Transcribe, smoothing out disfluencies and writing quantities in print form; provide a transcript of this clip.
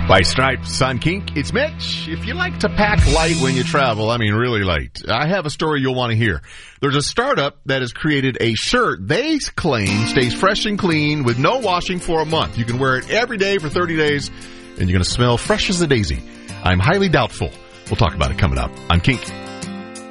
By Stripes on Kink, it's Mitch. If you like to pack light when you travel, I mean really light, I have a story you'll want to hear. There's a startup that has created a shirt they claim stays fresh and clean with no washing for a month. You can wear it every day for 30 days, and you're going to smell fresh as a daisy. I'm highly doubtful. We'll talk about it coming up on Kink.